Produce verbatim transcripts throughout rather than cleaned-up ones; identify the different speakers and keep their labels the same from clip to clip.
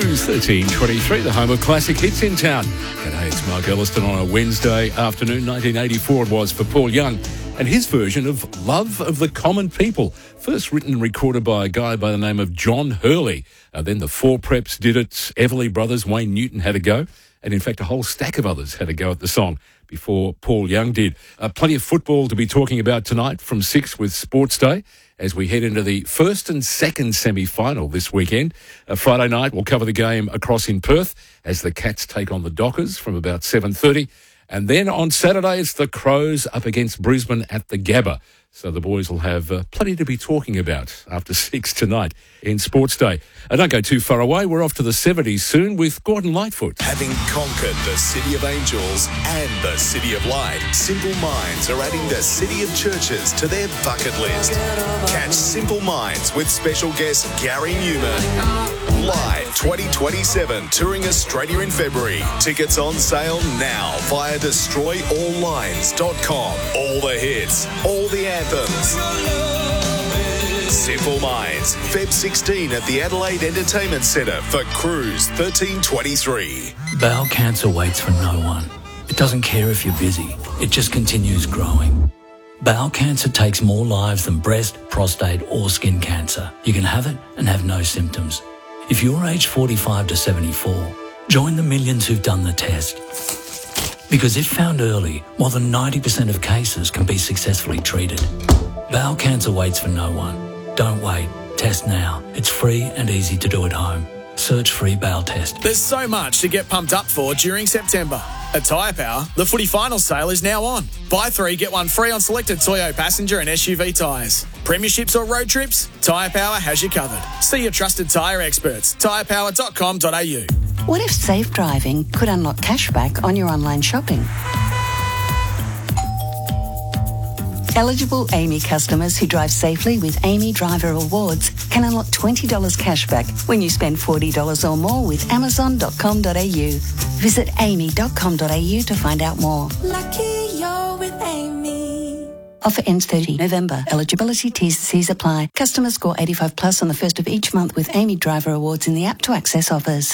Speaker 1: Cruise thirteen twenty-three, the home of classic hits in town. G'day, it's Mark Elliston on a Wednesday afternoon. nineteen eighty-four it was for Paul Young and his version of Love of the Common People. First written and recorded by a guy by the name of John Hurley. Uh, then the Four Preps did it, Everly Brothers, Wayne Newton had a go, and in fact a whole stack of others had a go at the song before Paul Young did. Uh, plenty of football to be talking about tonight from six with Sports Day as we head into the first and second semi-final this weekend. Uh, Friday night we'll cover the game across in Perth as the Cats take on the Dockers from about seven thirty. And then on Saturday it's the Crows up against Brisbane at the Gabba. So the boys will have uh, plenty to be talking about after six tonight in Sports Day. Uh, don't go too far away. We're off to the seventies soon with Gordon Lightfoot.
Speaker 2: Having conquered the City of Angels and the City of Light, Simple Minds are adding the City of Churches to their bucket list. Catch Simple Minds with special guest Gary Newman. Live twenty twenty-seven, touring Australia in February. Tickets on sale now via destroy all lines dot com. All the hits, all the anthems. Simple Minds, February sixteenth at the Adelaide Entertainment Centre for Cruise thirteen twenty-three.
Speaker 3: Bowel cancer waits for no one. It doesn't care if you're busy. It just continues growing. Bowel cancer takes more lives than breast, prostate or skin cancer. You can have it and have no symptoms. If you're aged forty-five to seventy-four, join the millions who've done the test. Because if found early, more than ninety percent of cases can be successfully treated. Bowel cancer waits for no one. Don't wait. Test now. It's free and easy to do at home. Search free bowel test.
Speaker 4: There's so much to get pumped up for during September. At Tyre Power, the footy final sale is now on. Buy three, get one free on selected Toyo passenger and S U V tyres. Premierships or road trips? Tyre Power has you covered. See your trusted tyre experts. tyre power dot com dot a u.
Speaker 5: What if safe driving could unlock cashback on your online shopping? Eligible A M I customers who drive safely with A M I Driver Rewards can unlock twenty dollars cashback when you spend forty dollars or more with amazon dot com dot a u. Visit a m i dot com dot a u to find out more.
Speaker 6: Lucky you're with Amy.
Speaker 5: Offer ends thirtieth November. Eligibility T's and C's apply. Customers score eighty-five plus on the first of each month with A M I Driver Rewards in the app to access offers.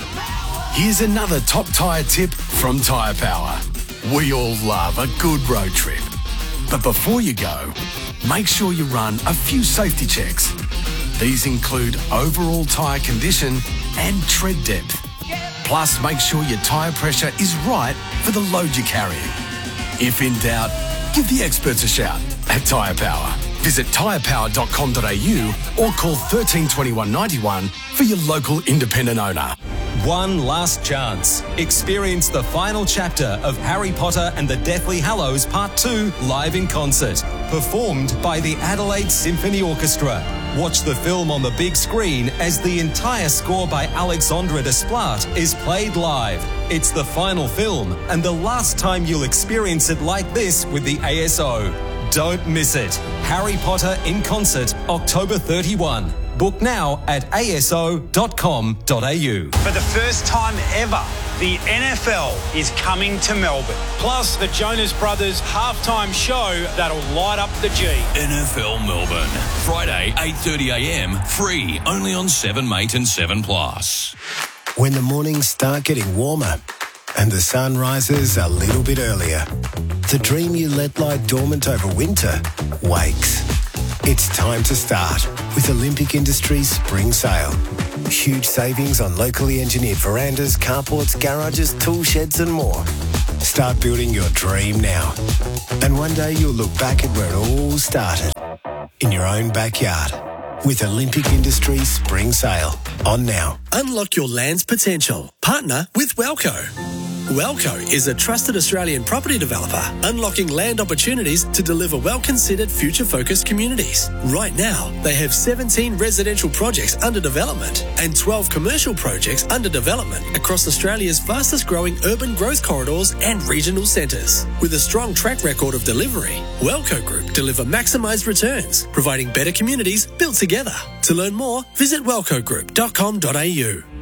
Speaker 2: Here's another top tyre tip from Tyre Power. We all love a good road trip. But before you go, make sure you run a few safety checks. These include overall tyre condition and tread depth. Plus, make sure your tyre pressure is right for the load you're carrying. If in doubt, give the experts a shout at Tyre Power. Visit tyre power dot com dot a u or call thirteen twenty-one ninety-one for your local independent owner.
Speaker 7: One last chance. Experience the final chapter of Harry Potter and the Deathly Hallows Part two live in concert. Performed by the Adelaide Symphony Orchestra. Watch the film on the big screen as the entire score by Alexandre Desplat is played live. It's the final film and the last time you'll experience it like this with the A S O. Don't miss it. Harry Potter in concert, October thirty-first. Book now at a s o dot com dot a u.
Speaker 8: For the first time ever, the N F L is coming to Melbourne. Plus, the Jonas Brothers halftime show that'll light up the G.
Speaker 9: N F L Melbourne, Friday, eight thirty a m, free, only on seven mate and seven plus.
Speaker 10: When the mornings start getting warmer and the sun rises a little bit earlier, the dream you let lie dormant over winter wakes. It's time to start with Olympic Industries Spring Sale. Huge savings on locally engineered verandas, carports, garages, tool sheds and more. Start building your dream now. And one day you'll look back at where it all started. In your own backyard. With Olympic Industries Spring Sale. On now.
Speaker 11: Unlock your land's potential. Partner with Welco. Welco is a trusted Australian property developer, unlocking land opportunities to deliver well-considered future-focused communities. Right now, they have seventeen residential projects under development and twelve commercial projects under development across Australia's fastest-growing urban growth corridors and regional centres. With a strong track record of delivery, Welco Group deliver maximised returns, providing better communities built together. To learn more, visit welco group dot com dot a u.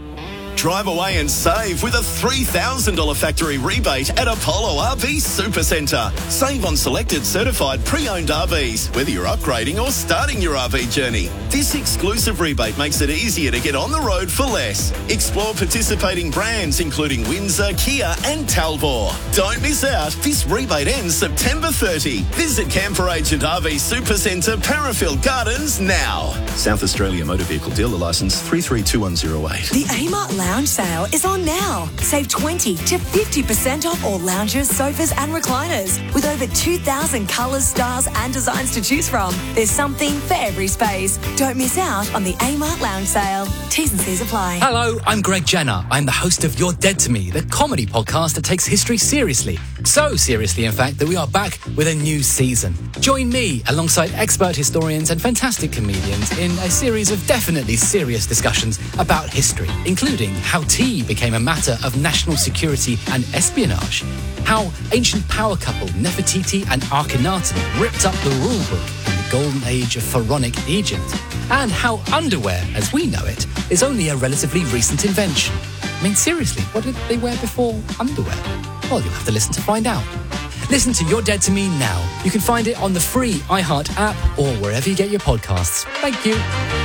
Speaker 12: Drive away and save with a three thousand dollars factory rebate at Apollo R V Supercentre. Save on selected certified pre-owned R Vs, whether you're upgrading or starting your R V journey. This exclusive rebate makes it easier to get on the road for less. Explore participating brands including Windsor, Kia and Talbot. Don't miss out. This rebate ends September thirtieth. Visit Camper Agent R V Supercentre, Parafield Gardens now. South Australia Motor Vehicle Dealer Licence three three two one zero eight.
Speaker 13: The Amart Lounge sale is on now. Save twenty to fifty percent off all lounges, sofas and recliners. With over two thousand colours, styles and designs to choose from. There's something for every space. Don't miss out on the Amart Lounge sale. T's and C's apply.
Speaker 14: Hello, I'm Greg Jenner. I'm the host of You're Dead to Me, the comedy podcast that takes history seriously. So seriously, in fact, that we are back with a new season. Join me alongside expert historians and fantastic comedians in a series of definitely serious discussions about history, including how tea became a matter of national security and espionage, how ancient power couple Nefertiti and Akhenaten ripped up the rule book in the golden age of pharaonic Egypt, and how underwear, as we know it, is only a relatively recent invention. I mean, seriously, what did they wear before underwear? Well, you'll have to listen to find out. Listen to You're Dead to Me now. You can find it on the free iHeart app or wherever you get your podcasts. Thank you.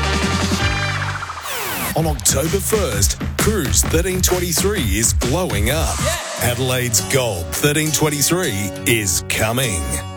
Speaker 11: On October first, Cruise thirteen twenty-three is blowing up. Yeah. Adelaide's Gold thirteen twenty-three is coming.